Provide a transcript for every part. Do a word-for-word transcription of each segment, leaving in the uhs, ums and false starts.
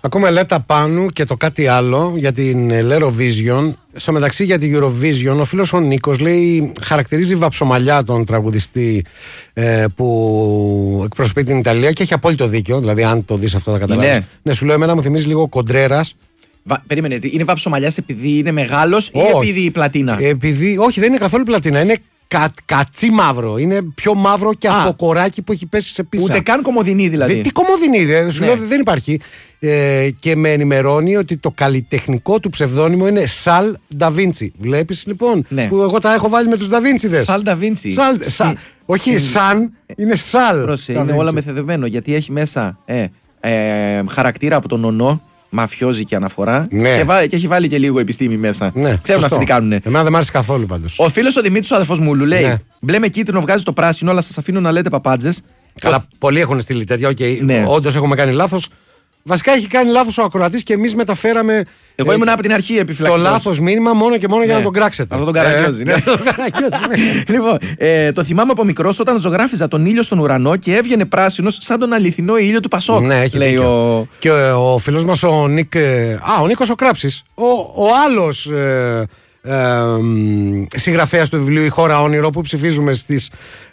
Ακούμε Λέτα Πάνου και το κάτι άλλο για την Eurovision. Στο μεταξύ για την Eurovision, ο φίλος ο Νίκος λέει, χαρακτηρίζει βαψομαλιά τον τραγουδιστή ε, που εκπροσωπεί την Ιταλία και έχει απόλυτο δίκιο. Δηλαδή, αν το δεις αυτό, θα καταλάβεις. Ναι, ναι, σου λέω, εμένα μου θυμίζει λίγο Κοντρέρας. Βα... Περίμενε, είναι βαψομαλιάς επειδή είναι μεγάλος ή επειδή η πλατίνα? Επειδή, όχι, δεν είναι καθόλου πλατίνα. Είναι κα, κατσί μαύρο. Είναι πιο μαύρο και από κοράκι που έχει πέσει σε πίσα. Ούτε καν κομμωδινή δηλαδή. Δεν, τι κομμωδινή, δε, σου ναι. λέω, δεν υπάρχει. Ε, και με ενημερώνει ότι το καλλιτεχνικό του ψευδόνυμο είναι Σαλ Νταβίντσι. Βλέπεις λοιπόν, ναι. που εγώ τα έχω βάλει με τους Νταβίντσιδες. Σαλ Νταβίντσι. Σαλ, Συ... σα... Όχι Συ... σαν, είναι Σαλ. Πρόσε, είναι όλα μεθεδευμένο γιατί έχει μέσα ε, ε, χαρακτήρα από τον ονό. Μαφιόζη και αναφορά. Ναι. Και, βά, και έχει βάλει και λίγο επιστήμη μέσα. Ναι, ξέρουν αυτοί τι κάνουνε. Εμένα δεν μ' άρεσε καθόλου πάντως. Ο φίλος ο Δημήτρης, ο αδερφός μου, λέει: ναι. Μπλε με κίτρινο βγάζει το πράσινο, αλλά σας αφήνω να λέτε παπάντζες. Καλά, το... πολλοί έχουν στείλει τέτοια. Okay. Ναι. Όντως έχουμε κάνει λάθος. Βασικά έχει κάνει λάθος ο ακροατής και εμείς μεταφέραμε. Εγώ ε, ήμουν από την αρχή επιφυλακτικός. Το λάθος μήνυμα μόνο και μόνο ναι. για να τον κράξετε. Αυτό τον καραγκιόζει. Ναι. Λοιπόν, ε, το θυμάμαι από μικρός όταν ζωγράφιζα τον ήλιο στον ουρανό και έβγαινε πράσινος σαν τον αληθινό ήλιο του Πασόκ. Ναι, έχει λέει ο... Και ο, ο φίλος μας ο Νίκ. Α, ο Νίκος ο Κράψης. Ο, ο άλλος. Ε, Ε, συγγραφέας του βιβλίου Η Χώρα Όνειρο που ψηφίζουμε στις,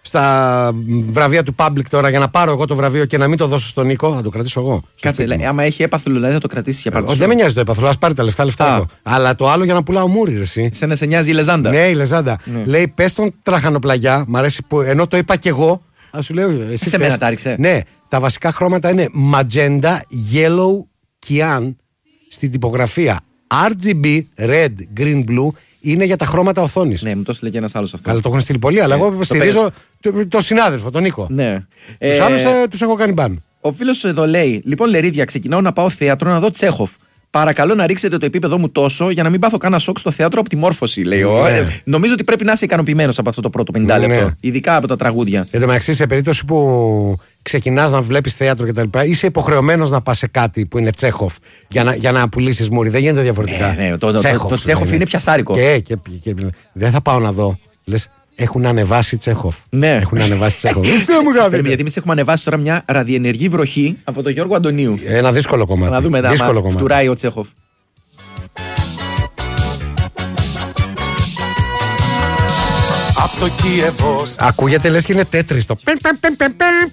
στα βραβεία του Public τώρα για να πάρω εγώ το βραβείο και να μην το δώσω στον Νίκο, θα το κρατήσω εγώ. Κάτσε, λέει, άμα έχει έπαθλο δηλαδή θα το κρατήσει για πάρτι. Δεν με νοιάζει το έπαθλο, ας πάρει τα λεφτά, λεφτά εγώ. Αλλά το άλλο για να πουλάω μούρι, ρε εσύ. Σε να σε νοιάζει η Λεζάντα. Ναι, η Λεζάντα. Ναι. Λέει, πες τον τραχανοπλαγιά, μ' αρέσει που ενώ το είπα κι εγώ. Α σου λέω, εσύ σε μένα τα ρίξε. Ναι, τα βασικά χρώματα είναι magenta, yellow, cyan στην τυπογραφία. αρ τζι μπι, red, green, blue είναι για τα χρώματα οθόνης. Ναι, μου το έστειλε και ένας άλλος αυτό. Καλά, το έχουν στείλει πολύ, αλλά ναι, εγώ στηρίζω τον το συνάδελφο, τον Νίκο. Ναι. Τους ε... άλλους ε, τους έχω κάνει μπαν. Ο φίλος εδώ λέει: Λοιπόν, Λερίδια, ξεκινάω να πάω θέατρο να δω Τσέχοφ. Παρακαλώ να ρίξετε το επίπεδο μου τόσο για να μην πάθω κανένα σοκ στο θέατρο από τη μόρφωση, λέει. Ναι. Ε, νομίζω ότι πρέπει να είσαι ικανοποιημένος από αυτό το πρώτο πενήντα λεπτό. Ναι. Ειδικά από τα τραγούδια. Εν τω μεταξύ, σε περίπτωση που ξεκινάς να βλέπεις θέατρο κτλ., είσαι υποχρεωμένος να πας σε κάτι που είναι Τσέχοφ για να, για να πουλήσεις μούρι. Δεν γίνεται διαφορετικά. Ναι, ναι, το, Τσέχοφ, το, το, το Τσέχοφ είναι, είναι πιασάρικο. Και, και, και, και, δεν θα πάω να δω. Λες, έχουν ανεβάσει Τσέχοφ. Ναι. Έχουν ανεβάσει Τσέχοφ. Γιατί εμείς έχουμε ανεβάσει τώρα μια ραδιενεργή βροχή από τον Γιώργο Αντωνίου. Ένα δύσκολο κομμάτι. Να δούμε μετά. Φτουράει ο Τσέχοφ. Ακούγεται λες και είναι τέτρις το.